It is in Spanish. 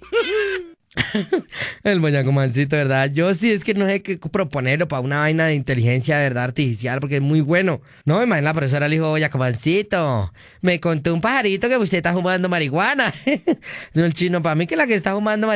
El boñaco mancito, ¿verdad? Yo sí es que no sé qué proponerlo para una vaina de inteligencia, de verdad, artificial, porque es muy bueno. No, imagínate, la profesora le dijo, boñaco mancito, me contó un pajarito que usted está fumando marihuana. No, el chino, para mí que la que está fumando marihuana